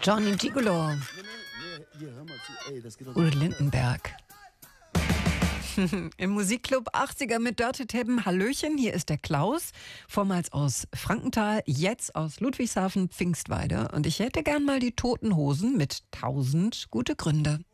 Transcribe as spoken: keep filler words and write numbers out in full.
Johnny Gigolo. Udo Lindenberg. Im Musikclub achtziger mit Dörte Teppen. Hallöchen, hier ist der Klaus, vormals aus Frankenthal, jetzt aus Ludwigshafen, Pfingstweide. Und ich hätte gern mal die Toten Hosen mit tausend gute Gründe.